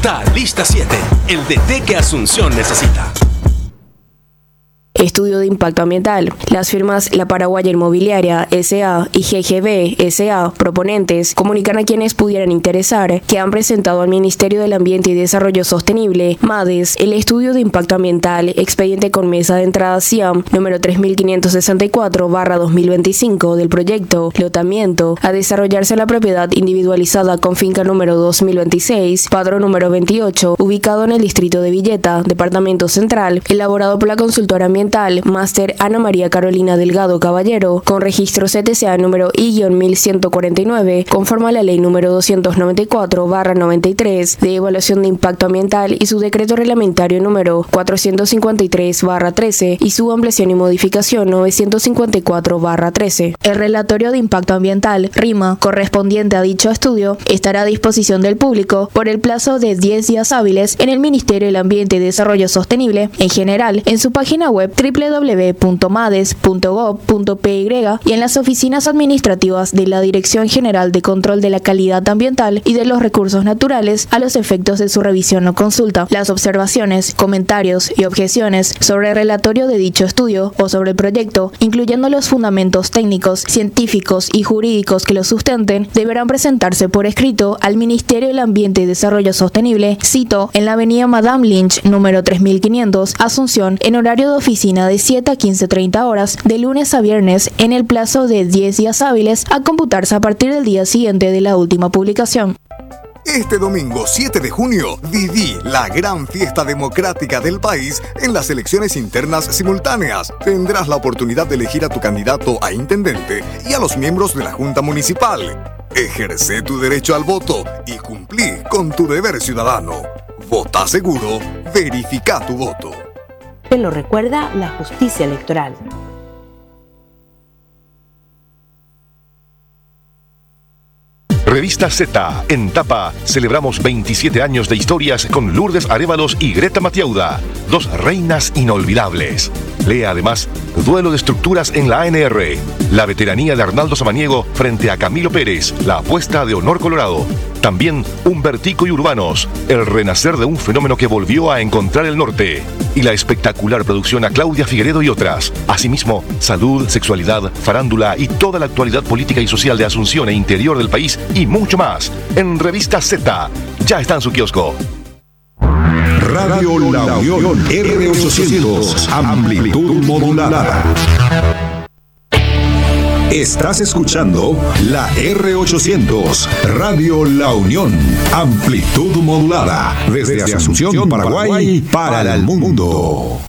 Talista 7, el DT que Asunción necesita. Estudio de impacto ambiental. Las firmas La Paraguaya Inmobiliaria S.A. y GGB S.A. proponentes comunican a quienes pudieran interesar que han presentado al Ministerio del Ambiente y Desarrollo Sostenible, MADES, el estudio de impacto ambiental, expediente con mesa de entrada CIAM número 3564/2025 del proyecto Lotamiento a desarrollarse en la propiedad individualizada con finca número 2026, padrón número 28, ubicado en el distrito de Villeta, departamento central, elaborado por la consultora ambiental Máster Ana María Carolina Delgado Caballero, con registro CTCA número I-1149, conforme a la ley número 294/93 de evaluación de impacto ambiental y su decreto reglamentario número 453/13 y su ampliación y modificación 954/13. El relatorio de impacto ambiental, RIMA, correspondiente a dicho estudio, estará a disposición del público por el plazo de 10 días hábiles en el Ministerio del Ambiente y Desarrollo Sostenible, en general, en su página web www.mades.gov.py y en las oficinas administrativas de la Dirección General de Control de la Calidad Ambiental y de los Recursos Naturales a los efectos de su revisión o consulta. Las observaciones, comentarios y objeciones sobre el relatorio de dicho estudio o sobre el proyecto, incluyendo los fundamentos técnicos, científicos y jurídicos que lo sustenten, deberán presentarse por escrito al Ministerio del Ambiente y Desarrollo Sostenible, cito, en la avenida Madame Lynch, número 3500, Asunción, en horario de oficina de 7 a 15:30 horas, de lunes a viernes, en el plazo de 10 días hábiles, a computarse a partir del día siguiente de la última publicación. Este domingo 7 de junio, viví la gran fiesta democrática del país en las elecciones internas simultáneas. Tendrás la oportunidad de elegir a tu candidato a intendente y a los miembros de la Junta Municipal. Ejerce tu derecho al voto y cumplí con tu deber ciudadano. Vota seguro, verifica tu voto. Te lo recuerda la Justicia Electoral. Revista Z, en tapa, celebramos 27 años de historias con Lourdes Arévalos y Greta Matiauda, dos reinas inolvidables. Lea además Duelo de estructuras en la ANR, la veteranía de Arnaldo Samaniego frente a Camilo Pérez, la apuesta de Honor Colorado. También Humbertico y Urbanos, el renacer de un fenómeno que volvió a encontrar el norte. Y la espectacular producción a Claudia Figueredo y otras. Asimismo, salud, sexualidad, farándula y toda la actualidad política y social de Asunción e interior del país y mucho más. En Revista Z, ya está en su kiosco. Radio La Unión R800, amplitud modulada. Estás escuchando la R800, Radio La Unión, amplitud modulada, desde Asunción, Paraguay, para el mundo.